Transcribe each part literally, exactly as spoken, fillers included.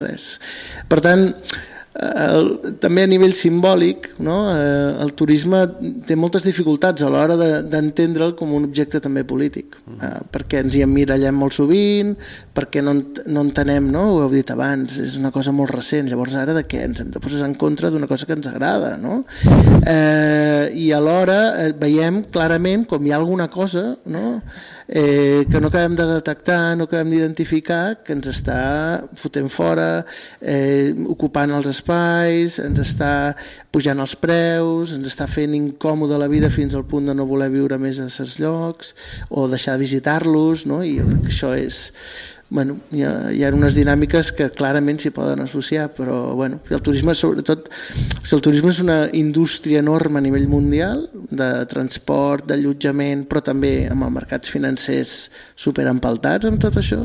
res. Per tant, el, també a nivell simbòlic, no? eh, el turisme té moltes dificultats a l'hora de, d'entendre'l com un objecte també polític, eh, perquè ens hi emmirallem molt sovint, perquè no, no entenem, no? Ho heu dit abans, és una cosa molt recent, llavors ara de què ens hem de posar en contra d'una cosa que ens agrada, no? Eh, i alhora eh, veiem clarament com hi ha alguna cosa, no? eh, que no acabem de detectar, no acabem d'identificar, que ens està fotent fora, eh, ocupant els espais, ens està pujant els preus, ens està fent incòmode la vida fins al punt de no voler viure més a certs llocs o deixar de visitar-los, no? I això és... Bueno, hi ha, hi ha unes dinàmiques que clarament s'hi poden associar, però bueno, el turisme sobretot, o sigui, el turisme és una indústria enorme a nivell mundial de transport, d'allotjament, però també amb els mercats financers superempaltats amb tot això.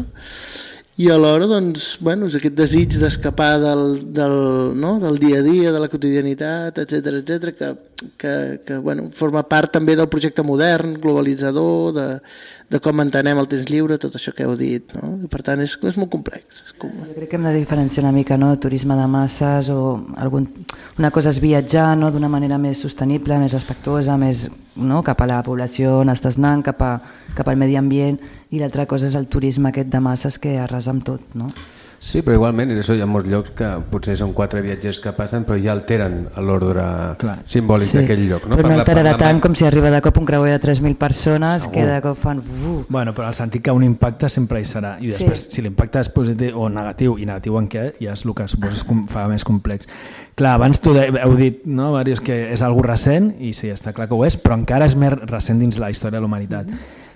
I alhora, doncs, bueno, és aquest desig d'escapar del, del, no? del dia a dia, de la quotidianitat, etcètera, etcètera, que, que, que bueno, forma part també del projecte modern, globalitzador, de, de com entenem el temps lliure, tot això que heu dit, no? I per tant és, és molt complex. És com... Jo crec que hem de diferenciar una mica, no? Turisme de masses o algun... una cosa és viatjar, no? D'una manera més sostenible, més respectuosa, més, no? Cap a la població on estàs anant, cap, a, cap al medi ambient, i l'altra cosa és el turisme aquest de masses que arrasa amb tot, no? Sí, però igualment això hi ha molts llocs que potser són quatre viatgers que passen però ja alteren l'ordre simbòlic sí, d'aquell lloc. No? Però no alterarà tant com si arriba de cop un creuer de tres mil persones Segur. Que de cop fan... Uh. Bueno, però el sentit que un impacte sempre hi serà i després sí. Si l'impacte és positiu o negatiu i negatiu en què, ja és el que suposa es fa més complex. Clar, abans tu heu dit, no, Màrius, que és algo recent i sí, està clar que ho és, però encara és més recent dins la història de la humanitat.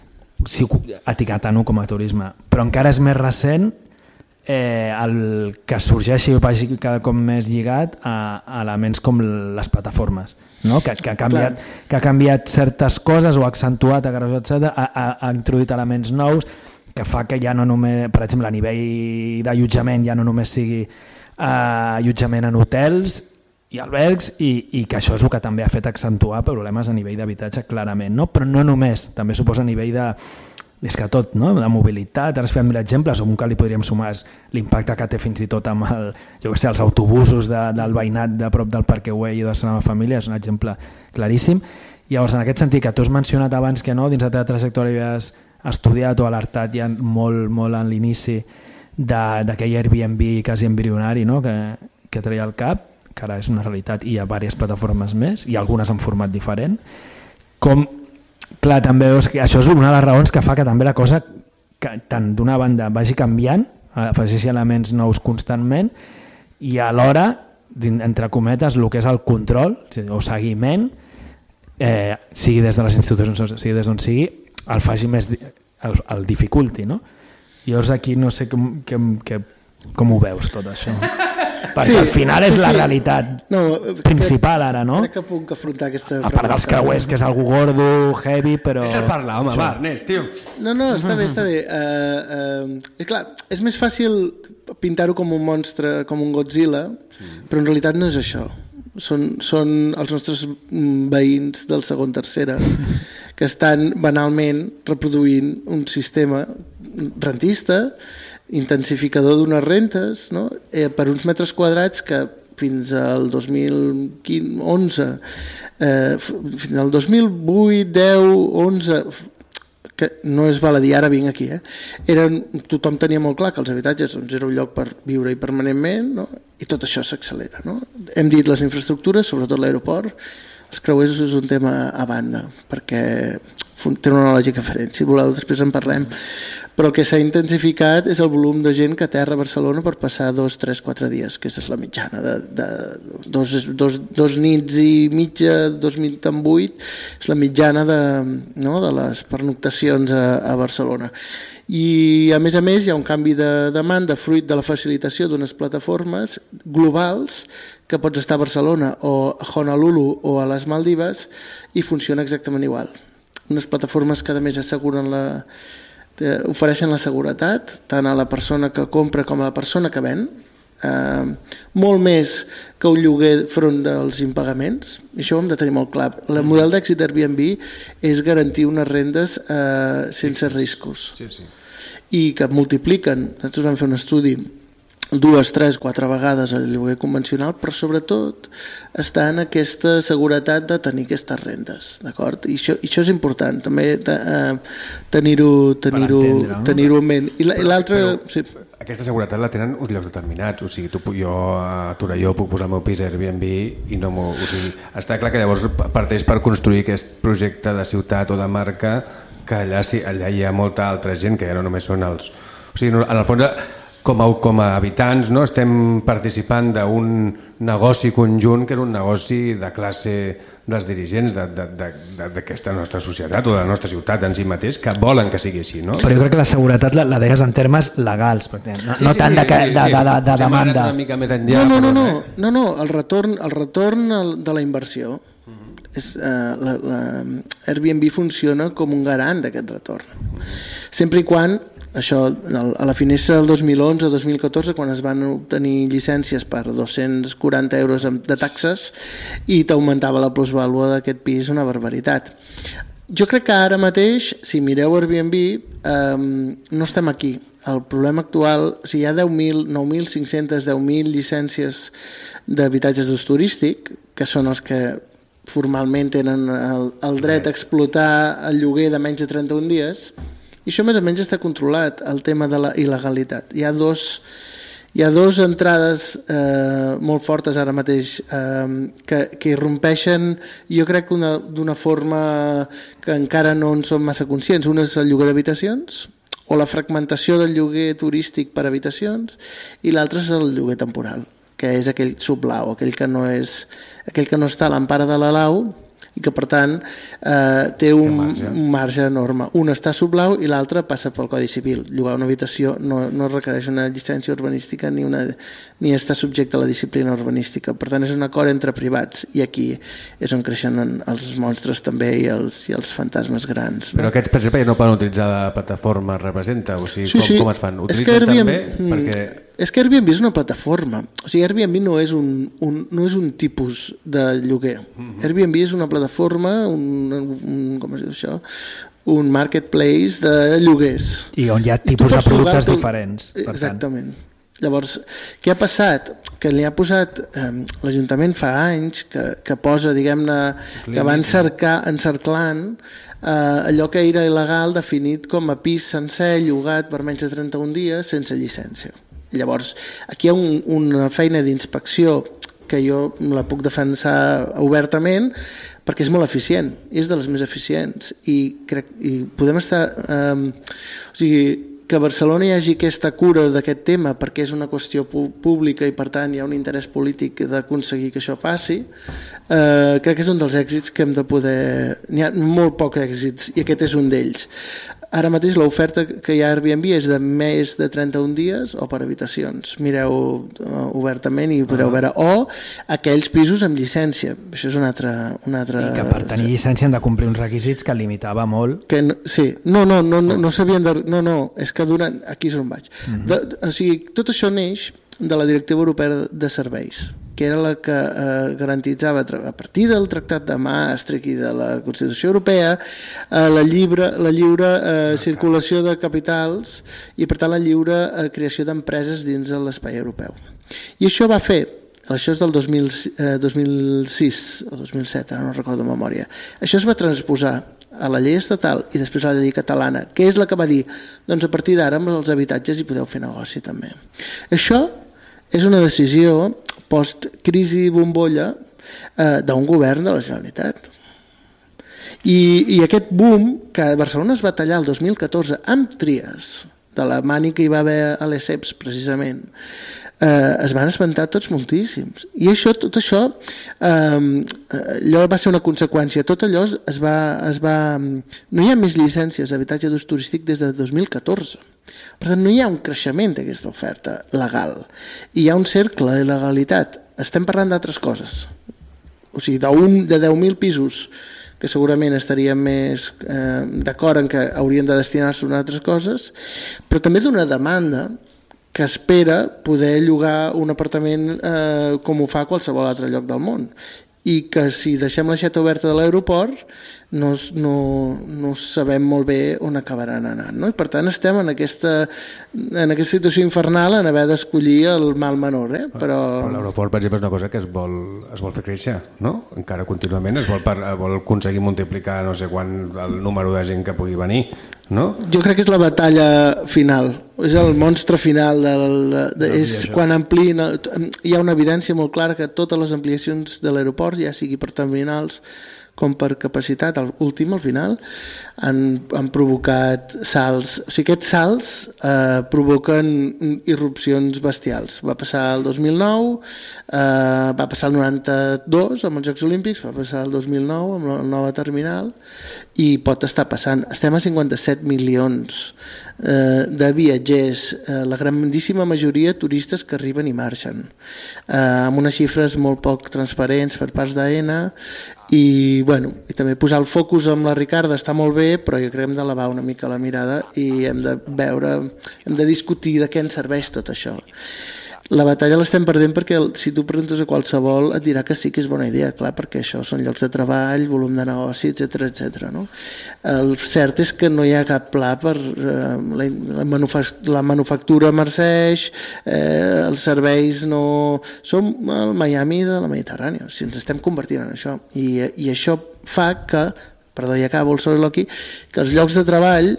Si etiquetant-ho com a turisme, però encara és més recent eh, el que sorgeixi o vagi cada cop més lligat a, a elements com les plataformes, no? que, que, ha canviat, que ha canviat certes coses o ha accentuat, ha, ha, ha, ha introduït elements nous que fa que ja no només, per exemple, a nivell d'allotjament ja no només sigui eh, allotjament en hotels i albergs i, i que això és el que també ha fet accentuar problemes a nivell d'habitatge clarament, no? Però no només, també suposa a nivell de, és que tot, no? De mobilitat, ara es feien mil exemples, un que li podríem sumar és l'impacte que té fins i tot amb el, jo què sé, els autobusos de, del veïnat de prop del Parkway i de la meva família, és un exemple claríssim. Llavors, en aquest sentit que tu has mencionat abans que no, dins de la teva trajectòria havies estudiat o alertat ja molt, molt en l'inici d'aquell Airbnb quasi embrionari, no? que, que treia al cap, que ara és una realitat i hi ha diverses plataformes més i algunes en format diferent. Com, clar, també veus que això és una de les raons que fa que també la cosa que, tant d'una banda vagi canviant, afegeixi elements nous constantment i alhora, entre cometes, el que és el control o seguiment, eh, sigui des de les institucions o sigui des d'on sigui, el faci més, el, el dificulti, no? Llavors aquí no sé com, com, com ho veus tot això. Perquè sí, al final és sí, la realitat no, principal ara, no? Crec que puc afrontar aquesta pregunta. A part dels creuers, que és algo gordo, heavy, però... Deixa'l parlar, home, va, Ernest, tio. No, no, està bé, està bé. Uh, uh, clar, és més fàcil pintar-ho com un monstre, com un Godzilla, però en realitat no és això. Són, són els nostres veïns del segon tercera que estan banalment reproduint un sistema rentista, intensificador d'unes rentes, no? eh, per uns metres quadrats que fins al dos mil onze, eh, fins al dos mil vuit, deu, onze, que no es val a dir ara vinc aquí, eh? Eren, tothom tenia molt clar que els habitatges doncs, era un lloc per viure-hi permanentment, no? I tot això s'accelera. No? Hem dit les infraestructures, sobretot l'aeroport, els creuers és un tema a banda, perquè té una lògica diferent, si voleu després en parlem, però el que s'ha intensificat és el volum de gent que aterra a Barcelona per passar dos, tres, quatre dies, que és la mitjana de, de dos, dos, dos nits i mitja, dos mil vuit, és la mitjana de, no, de les pernoctacions a, a Barcelona. I a més a més hi ha un canvi de demanda fruit de la facilitació d'unes plataformes globals que pots estar a Barcelona o a Honolulu o a les Maldives i funciona exactament igual. Unes plataformes que a més asseguren la, ofereixen la seguretat tant a la persona que compra com a la persona que ven, eh, molt més que un lloguer front dels impagaments. Això ho hem de tenir molt clar. El model d'èxit Airbnb és garantir unes rendes eh, sense riscos. Sí, sí. I que multipliquen, nosaltres vam fer un estudi dues, tres, quatre vegades el lloguer convencional, però sobretot està en aquesta seguretat de tenir aquestes rendes, d'acord? I això, i això és important, també eh, tenir-ho tenir-ho no? tenir-ho en ment. I l'altre... Sí. Aquesta seguretat la tenen uns llocs determinats, o sigui, tu, jo a Torelló puc posar el meu pis a Airbnb i no m'ho... O sigui, està clar que llavors parteix per construir aquest projecte de ciutat o de marca que allà, sí, allà hi ha molta altra gent que ja no només són els... O sigui, en el fons, com a, com a habitants, no, estem participant d'un negoci conjunt que és un negoci de classe dels dirigents d'aquesta nostra societat o de la nostra ciutat en si mateix, que volen que sigui així, no? Però jo crec que la seguretat la, la deies en termes legals, perquè no, sí, no sí, tant sí, de, sí, de, de, de, de demanda. Una mica més enllà, no, no, no, però, no, no, no, el retorn, el retorn de la inversió és, uh, la, la Airbnb funciona com un garant d'aquest retorn. Sempre i quan això, a la finestra del dos mil onze dos mil catorze, quan es van obtenir llicències per dos-cents quaranta euros de taxes i t'augmentava la plusvàlua d'aquest pis una barbaritat. Jo crec que ara mateix, si mireu Airbnb, eh, no estem aquí. El problema actual, o sigui, hi ha deu mil, nou mil cinc-cents deu mil llicències d'habitatges d'ús turístic, que són els que formalment tenen el, el dret a explotar el lloguer de menys de trenta-un dies, i això més o menys està controlat, el tema de la il·legalitat. Hi ha dos, hi ha dos entrades eh, molt fortes ara mateix eh, que, que irrompeixen, jo crec que d'una forma que encara no en som massa conscients. Una és el lloguer d'habitacions, o la fragmentació del lloguer turístic per habitacions, i l'altre és el lloguer temporal, que és aquell sublau, aquell que no, és, aquell que no està a l'empara de la lau, i que per tant eh, té un marge. un marge enorme. Un està sublau i l'altre passa pel Codi Civil. Llogar una habitació no, no requereix una llicència urbanística ni, una, ni està subjecte a la disciplina urbanística. Per tant és un acord entre privats, i aquí és on creixen els monstres també i els, i els fantasmes grans. No? Però aquests, per exemple, no poden utilitzar la plataforma Representa? O sigui, sí, com, sí. com es fan? Utilitzen Airbnb, també? Perquè... És que Airbnb és una plataforma. O sigui, Airbnb no és un, un, no és un tipus de lloguer. Uh-huh. Airbnb és una plataforma, un, un, com es diu això? Un marketplace de lloguers. I on hi ha tipus de productes diferents. Per Exactament. Tant. Llavors, què ha passat? Que li ha posat, eh, l'Ajuntament fa anys que, que posa, diguem-ne, que va encercar, encerclant eh, allò que era il·legal definit com a pis sencer llogat per menys de trenta-un dies sense llicència. Llavors, aquí hi ha un, una feina d'inspecció que jo la puc defensar obertament perquè és molt eficient, és de les més eficients, i, crec, i podem estar... Eh, o sigui, que a Barcelona hi hagi aquesta cura d'aquest tema perquè és una qüestió pública i per tant hi ha un interès polític d'aconseguir que això passi, eh, crec que és un dels èxits que hem de poder... N'hi ha molt pocs èxits i aquest és un d'ells. Ara mateix l'oferta que hi ha a Airbnb és de més de trenta-un dies o per habitacions. Mireu uh, obertament i ho podreu veure. O aquells pisos amb llicència. Això és una altra... Una altra... I que per tenir llicència han de complir uns requisits que limitava molt. Que no, sí, no, no, no, no, no s'havien de... No, no, és que durant... Aquí és on vaig. Uh-huh. de, o sigui, tot això neix de la Directiva Europea de Serveis, que era la que eh, garantitzava a partir del Tractat de Maastricht i de la Constitució Europea eh, la lliure, la lliure eh, circulació de capitals i per tant la lliure eh, creació d'empreses dins de l'espai europeu. I això va fer, això és del dos mil, eh, dos mil sis o dos mil set, ara no recordo de memòria, això es va transposar a la llei estatal i després a la llei catalana, que és la que va dir, doncs a partir d'ara amb els habitatges hi podeu fer negoci també. Això és una decisió post-crisi bombolla eh, d'un govern de la Generalitat. I, I aquest boom, que a Barcelona es va tallar el dos mil catorze amb tries, de la mani que hi va haver a l'E S E P S precisament, eh, es van espantar tots moltíssims. I això, tot això, eh, allò va ser una conseqüència. Tot allò es va, es va... No hi ha més llicències d'habitatge d'ús turístic des de dos mil catorze. Per tant, no hi ha un creixement d'aquesta oferta legal. I hi ha un cercle d'il·legalitat. Estem parlant d'altres coses. O sigui, d'un de deu mil pisos que segurament estaríem més eh, d'acord en que haurien de destinar-se a altres coses, però també d'una demanda que espera poder llogar un apartament eh, com ho fa a qualsevol altre lloc del món. i que si deixem l'aixeta oberta de l'aeroport no, no, no sabem molt bé on acabaran anant, no? I per tant estem en aquesta, en aquesta situació infernal en haver d'escollir el mal menor, eh? Però... Però l'aeroport, per exemple, és una cosa que es vol, es vol fer créixer, no? Encara contínuament es vol, per, vol aconseguir multiplicar no sé quan el número de gent que pugui venir, no? Jo crec que és la batalla final, és el monstre final del, de, de, és quan ampliïn, hi ha una evidència molt clara que totes les ampliacions de l'aeroport, ja sigui per terminals com per capacitat, l'últim al final, han, han provocat salts. O sigui, aquests salts eh, provoquen irrupcions bestials. Va passar el dos mil nou, eh, va passar el noranta-dos amb els Jocs Olímpics, va passar el dos mil nou amb la nova terminal i pot estar passant. Estem a cinquanta-set milions eh, de viatgers, eh, la grandíssima majoria turistes que arriben i marxen, eh, amb unes xifres molt poc transparents per parts d'AENA. I, bueno, i també posar el focus amb la Ricarda està molt bé, però jo crec que hem d'elevar una mica la mirada i hem de veure, hem de discutir de què ens serveix tot això. La batalla l'estem perdent perquè si tu preguntes a qualsevol et dirà que sí que és bona idea, clar, perquè això són llocs de treball, volum de negoci, etcètera, etcètera, no? El cert és que no hi ha cap pla per eh, la, la, manufac la manufactura marceix, eh, els serveis no... Som el Miami de la Mediterrània, si ens estem convertint en això. I, i això fa que, perdó, ja acabo el soliloqui, que els llocs de treball...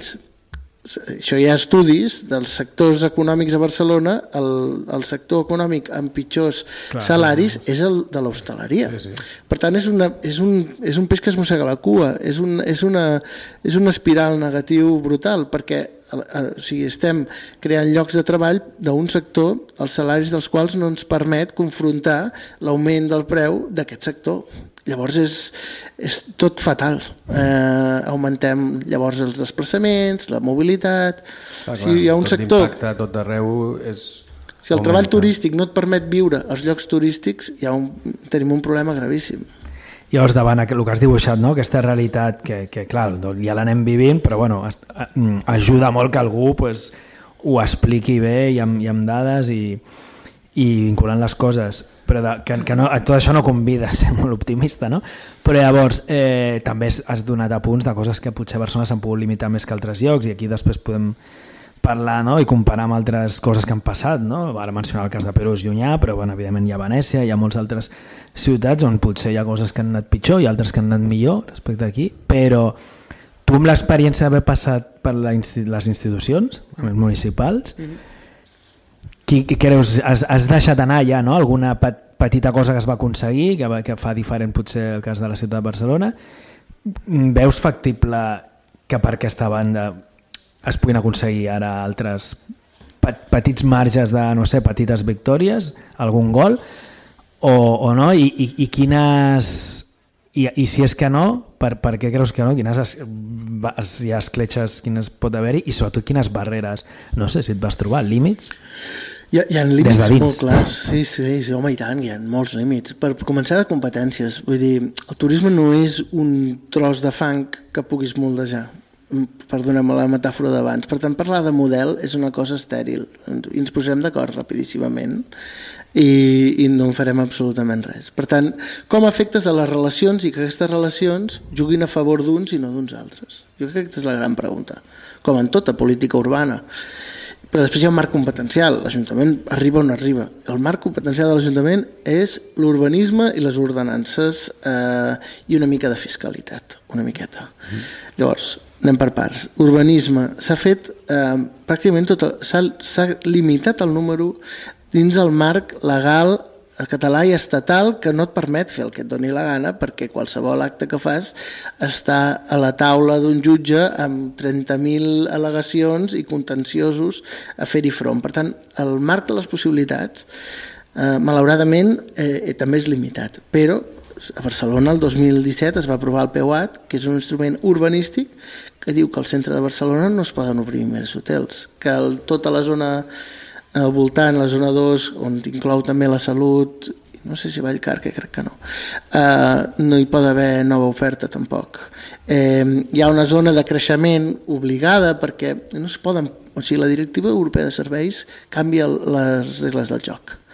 Això hi ha estudis dels sectors econòmics a Barcelona, el, el sector econòmic amb pitjors Clar, salaris sí. és el de l'hostaleria. Sí, sí. Per tant, és, una, és, un, és un peix que es mossega la cua, és, un, és, una, és una espiral negatiu brutal, perquè o sigui, estem creant llocs de treball d'un sector, els salaris dels quals no ens permet confrontar l'augment del preu d'aquest sector. Llavors és, és tot fatal. Eh, augmentem llavors els desplaçaments, la mobilitat. Ah, si hi ha un sector... L'impacte tot d'arreu és... Si el treball turístic no et permet viure als llocs turístics, hi ha un, tenim un problema gravíssim. Llavors, davant el que has dibuixat, no? Aquesta realitat que, que clar, ja l'anem vivint, però bueno, ajuda molt que algú pues, ho expliqui bé i amb, i amb dades i, i vinculant les coses. Però de, que, que no, tot això no convida a ser molt optimista, no? Però llavors eh, també has donat apunts de coses que potser a Barcelona s'han pogut limitar més que altres llocs i aquí després podem parlar, no? I comparar amb altres coses que han passat, no? Ara mencionar el cas de Perú és llunyà, però bueno, evidentment hi ha Venècia, hi ha moltes altres ciutats on potser hi ha coses que han anat pitjor i altres que han anat millor respecte aquí, però tu amb l'experiència d'haver passat per la insti les institucions, els municipals, mm-hmm. Qui, què creus? Has, has deixat anar ja, no? Alguna pet, petita cosa que es va aconseguir, que, va, que fa diferent potser el cas de la ciutat de Barcelona? Veus factible que per aquesta banda es puguin aconseguir ara altres pet, petits marges de, no sé, petites victòries, algun gol, o, o no? I, i, i quines... I, I si és que no, per, per què creus que no? Quines es, es, hi ha escletxes, quines pot haver-hi i sobretot quines barreres, no sé si et vas trobar, límits? Hi ha, hi ha límits molt clars, sí, sí, sí, home, i tant, hi ha molts límits. Per començar de competències, vull dir, el turisme no és un tros de fang que puguis moldejar, perdoneu-me la metàfora d'abans. Per tant, parlar de model és una cosa estèril, i ens posarem d'acord rapidíssimament i, i no en farem absolutament res. Per tant, com afectes a les relacions i que aquestes relacions juguin a favor d'uns i no d'uns altres? Jo crec que aquesta és la gran pregunta, com en tota política urbana. Però després hi ha un marc competencial, l'Ajuntament arriba on arriba. El marc competencial de l'Ajuntament és l'urbanisme i les ordenances eh, i una mica de fiscalitat, una miqueta. Mm. Llavors, anem per parts. Urbanisme, s'ha fet eh, pràcticament tot, s'ha limitat el número dins el marc legal català i estatal que no et permet fer el que et doni la gana perquè qualsevol acte que fas està a la taula d'un jutge amb trenta mil al·legacions i contenciosos a fer-hi front. Per tant, el marc de les possibilitats eh, malauradament eh, també és limitat, però a Barcelona el dos mil disset es va aprovar el P U A T, que és un instrument urbanístic que diu que al centre de Barcelona no es poden obrir més hotels, que el, tota la zona al voltant, la zona dos, on inclou també la salut, no sé si Vallcar, que crec que no, uh, no hi pot haver nova oferta tampoc. Eh, hi ha una zona de creixement obligada perquè no es poden, o sigui, la Directiva Europea de Serveis canvia les regles del joc.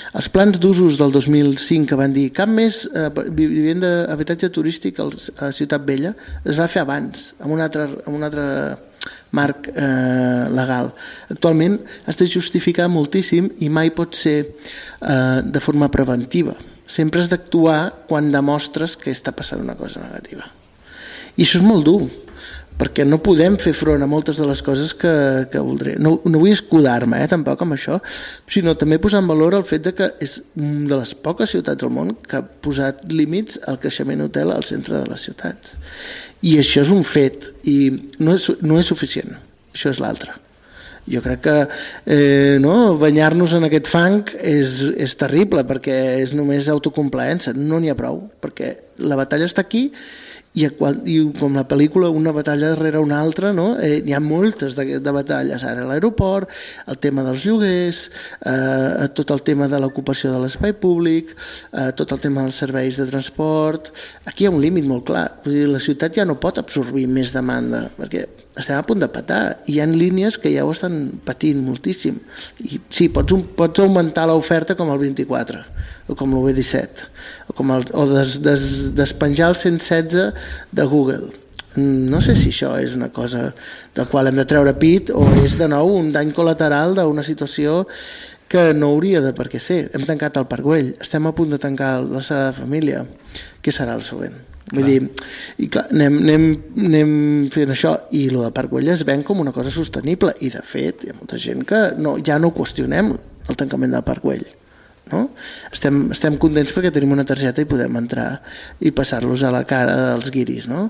Els plans d'usos del dos mil cinc que van dir cap més eh, vivenda habitatge turístic a Ciutat Vella es va fer abans, amb un altre, amb un altre marc eh, legal. Actualment has de justificar moltíssim i mai pot ser eh, de forma preventiva. Sempre has d'actuar quan demostres que està passant una cosa negativa. I això és molt dur, perquè no podem fer front a moltes de les coses que, que voldré. No, no vull escudar-me eh, tampoc amb això, sinó també posar en valor el fet de que és una de les poques ciutats del món que ha posat límits al creixement hotel al centre de les ciutats. I això és un fet, i no és, no és suficient, això és l'altre. Jo crec que eh, no, banyar-nos en aquest fang és, és terrible, perquè és només autocomplaença, no n'hi ha prou, perquè la batalla està aquí. I, i com la pel·lícula, una batalla darrere una altra, no? eh, n'hi ha moltes de, de batalles ara a l'aeroport, el tema dels lloguers, eh, tot el tema de l'ocupació de l'espai públic, eh, tot el tema dels serveis de transport. Aquí hi ha un límit molt clar. Vull dir, la ciutat ja no pot absorbir més demanda, perquè estem a punt de petar, i hi ha línies que ja ho estan patint moltíssim. I sí, pots, pots augmentar l'oferta com el vint-i-quatre o com l'U B disset o, com el, o des, des, despenjar el cent setze de Google. No sé si això és una cosa del qual hem de treure pit o és de nou un dany col·lateral d'una situació que no hauria de per què ser. Hem tancat el Parc Güell, estem a punt de tancar la Sagrada Família. Què serà el següent? Vull dir, i clar, anem, anem, anem fent això, i el de Parc Güell es ven com una cosa sostenible, i de fet hi ha molta gent que no, ja no qüestionem el tancament del Parc Güell. No? Estem, estem contents perquè tenim una targeta i podem entrar i passar-los a la cara dels guiris, no?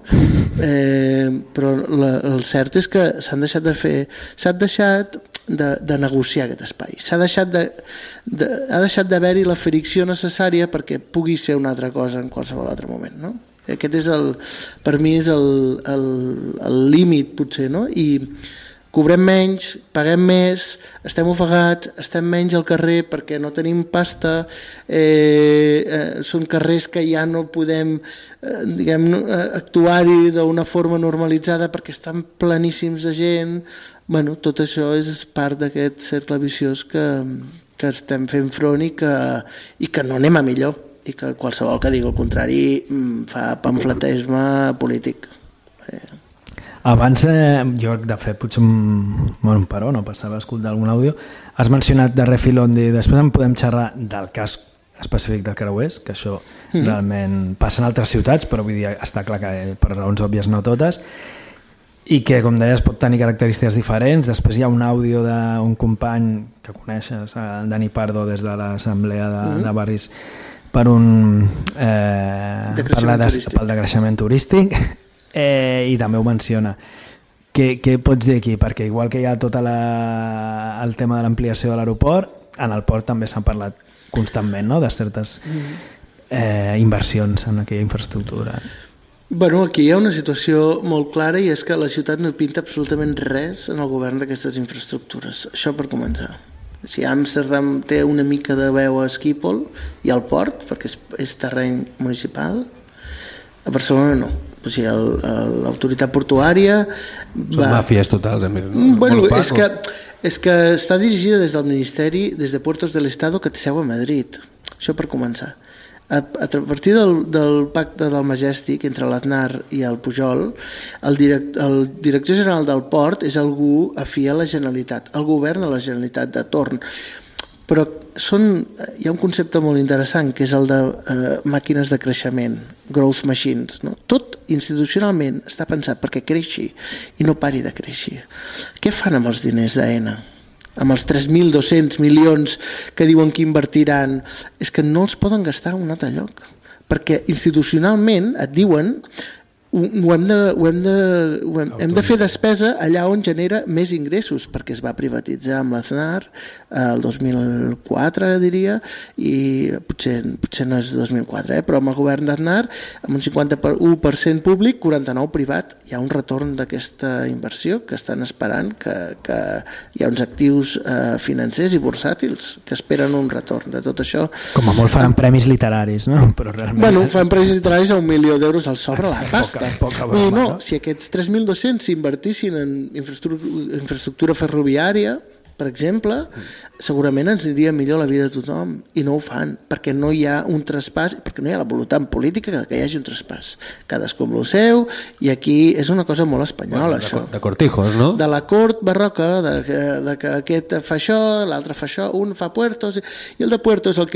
Eh, però la, el cert és que s'han deixat de fer, s'ha deixat de, de negociar aquest espai, s'ha deixat de, de, ha deixat d'haver-hi la fricció necessària perquè pugui ser una altra cosa en qualsevol altre moment, no? Aquest és el, per mi és el, el, el límit potser, no? I cobrem menys, paguem més, estem ofegats, estem menys al carrer perquè no tenim pasta, eh, eh, són carrers que ja no podem eh, diguem, actuar-hi d'una forma normalitzada perquè estan pleníssims de gent. Bueno, tot això és part d'aquest cercle viciós que, que estem fent front i que, i que no anem a millor, i que qualsevol que digui el contrari fa pamfletisme polític. Eh. Abans, eh, jo de fet potser un, bueno, un paró, no passava a escoltar algun àudio, has mencionat de Refilondi, després en podem xerrar del cas específic del Creuers, que això mm. realment passa en altres ciutats, però vull dir, està clar que per raons òbvies no totes, i que, com deies, pot tenir característiques diferents. Després hi ha un àudio d'un company que coneixes, el Dani Pardo, des de l'Assemblea de, mm. de Barris, per un eh, de parlar de, pel decreixement turístic, eh, i també ho menciona. Què, què pots dir aquí? Perquè igual que hi ha tot la, el tema de l'ampliació de l'aeroport, en el port també s'ha parlat constantment, no?, de certes eh, inversions en aquella infraestructura. Bueno, aquí hi ha una situació molt clara, i és que la ciutat no pinta absolutament res en el govern d'aquestes infraestructures. Això per començar. Si Amsterdam té una mica de veu a Schiphol i al port, perquè és, és terreny municipal, a Barcelona no. O sigui, l'autoritat portuària... Són va... màfies totals. A més, bueno, és que, és que està dirigida des del Ministeri, des de Puertos del Estado, que té seu a Madrid. Això per començar. A, a partir del, del pacte del Majestic entre l'Aznar i el Pujol, el, direct, el director general del port és algú afí a la Generalitat, el govern de la Generalitat de torn. Però són, hi ha un concepte molt interessant, que és el de eh, màquines de creixement, growth machines. No? Tot institucionalment està pensat perquè creixi i no pari de créixer. Què fan amb els diners d'Aena? Amb els tres mil dos-cents milions que diuen que invertiran? És que no els poden gastar en un altre lloc, perquè institucionalment et diuen ho hem de, ho hem de, ho hem, hem de fer despesa allà on genera més ingressos, perquè es va privatitzar amb l'Aznar el dos mil quatre, diria, i potser, potser no és dos mil quatre, eh, però amb el govern d'Aznar, amb un cinquanta-u per cent públic, quaranta-nou privat. Hi ha un retorn d'aquesta inversió que estan esperant, que, que hi ha uns actius eh, financers i bursàtils que esperen un retorn de tot això. Com a molt fan premis literaris, no? Però realment... Bueno, fan premis literaris a un milió d'euros al sobre la pasta. Poca broma, no, no, si aquests tres mil dos-cents s'invertissin en infraestructura, infraestructura ferroviària, per exemple, segurament ens aniria millor la vida de tothom i no ho fan, perquè no hi ha un traspàs, perquè no hi ha la voluntat política que hi hagi un traspàs. Cadascú amb el seu, i aquí és una cosa molt espanyola, bueno, això. De cortijos, no? De la cort barroca, de, de que aquest fa això, l'altre fa això, un fa puertos, i el de puertos el que